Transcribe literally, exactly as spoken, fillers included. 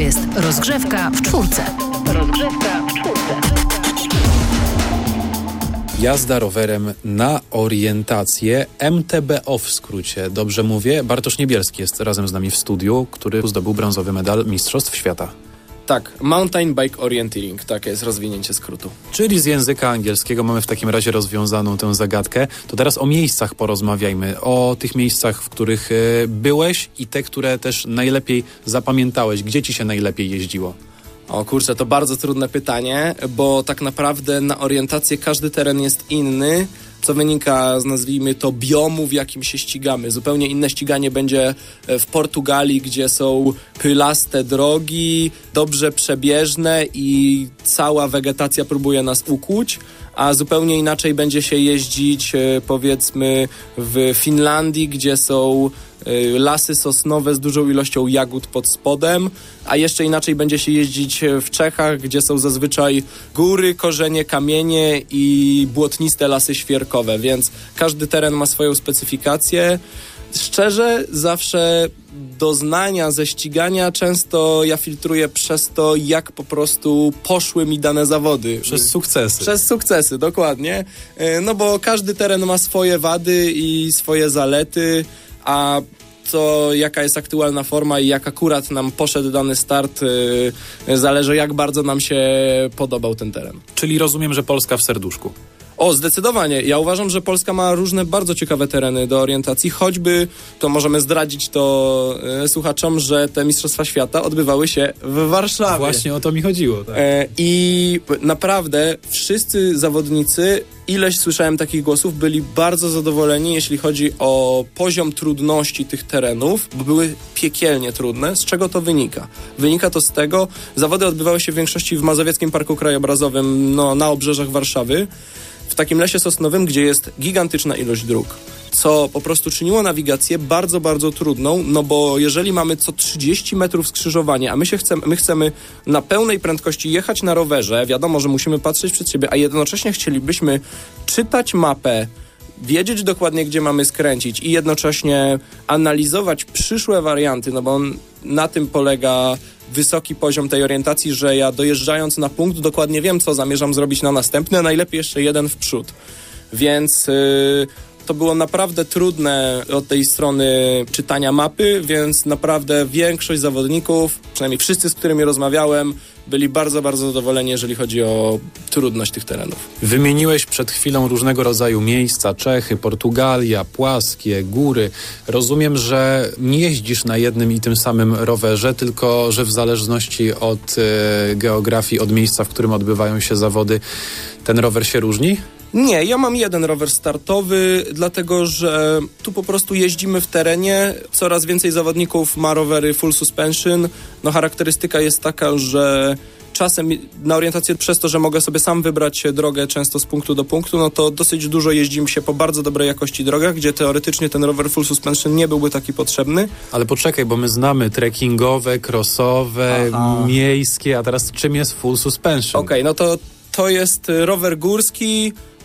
jest rozgrzewka w czwórce. Rozgrzewka w czwórce. Jazda rowerem na orientację, M T B O w skrócie. Dobrze mówię? Bartosz Niebielski jest razem z nami w studiu, który zdobył brązowy medal Mistrzostw Świata. Tak, Mountain Bike Orienteering, takie jest rozwinięcie skrótu. Czyli z języka angielskiego mamy w takim razie rozwiązaną tę zagadkę. To teraz o miejscach porozmawiajmy. O tych miejscach, w których y, byłeś i te, które też najlepiej zapamiętałeś. Gdzie ci się najlepiej jeździło? O kurczę, to bardzo trudne pytanie, bo tak naprawdę na orientację każdy teren jest inny, co wynika z, nazwijmy to, biomu, w jakim się ścigamy. Zupełnie inne ściganie będzie w Portugalii, gdzie są pylaste drogi, dobrze przebieżne i cała wegetacja próbuje nas ukłuć, a zupełnie inaczej będzie się jeździć, powiedzmy, w Finlandii, gdzie są lasy sosnowe z dużą ilością jagód pod spodem, a jeszcze inaczej będzie się jeździć w Czechach, gdzie są zazwyczaj góry, korzenie, kamienie i błotniste lasy świerkowe, więc każdy teren ma swoją specyfikację. Szczerze, zawsze doznania ze ścigania często ja filtruję przez to, jak po prostu poszły mi dane zawody. Przez sukcesy. Przez sukcesy, dokładnie. No bo każdy teren ma swoje wady i swoje zalety, a to jaka jest aktualna forma i jak akurat nam poszedł dany start, yy, zależy, jak bardzo nam się podobał ten teren. Czyli rozumiem, że Polska w serduszku. O, zdecydowanie. Ja uważam, że Polska ma różne bardzo ciekawe tereny do orientacji, choćby, to możemy zdradzić to e, słuchaczom, że te Mistrzostwa Świata odbywały się w Warszawie. Właśnie o to mi chodziło. Tak. E, I naprawdę wszyscy zawodnicy, ileś słyszałem takich głosów, byli bardzo zadowoleni, jeśli chodzi o poziom trudności tych terenów, bo były piekielnie trudne. Z czego to wynika? Wynika to z tego, zawody odbywały się w większości w Mazowieckim Parku Krajobrazowym, no, na obrzeżach Warszawy, w takim lesie sosnowym, gdzie jest gigantyczna ilość dróg, co po prostu czyniło nawigację bardzo, bardzo trudną, no bo jeżeli mamy co trzydzieści metrów skrzyżowanie, a my się chcemy, my chcemy na pełnej prędkości jechać na rowerze, wiadomo, że musimy patrzeć przed siebie, a jednocześnie chcielibyśmy czytać mapę, wiedzieć dokładnie, gdzie mamy skręcić i jednocześnie analizować przyszłe warianty, no bo on, na tym polega wysoki poziom tej orientacji, że ja dojeżdżając na punkt dokładnie wiem, co zamierzam zrobić na następny, a najlepiej jeszcze jeden w przód. Więc yy, to było naprawdę trudne od tej strony czytania mapy, więc naprawdę większość zawodników, przynajmniej wszyscy, z którymi rozmawiałem, byli bardzo, bardzo zadowoleni, jeżeli chodzi o trudność tych terenów. Wymieniłeś przed chwilą różnego rodzaju miejsca, Czechy, Portugalia, płaskie, góry. Rozumiem, że nie jeździsz na jednym i tym samym rowerze, tylko że w zależności od e, geografii, od miejsca, w którym odbywają się zawody, ten rower się różni? Nie, ja mam jeden rower startowy, dlatego że tu po prostu jeździmy w terenie. Coraz więcej zawodników ma rowery full suspension. No charakterystyka jest taka, że czasem na orientację przez to, że mogę sobie sam wybrać drogę często z punktu do punktu, no to dosyć dużo jeździmy się po bardzo dobrej jakości drogach, gdzie teoretycznie ten rower full suspension nie byłby taki potrzebny. Ale poczekaj, bo my znamy trekkingowe, crossowe, Aha. miejskie, a teraz czym jest full suspension? Okej, okay, no to to jest rower górski,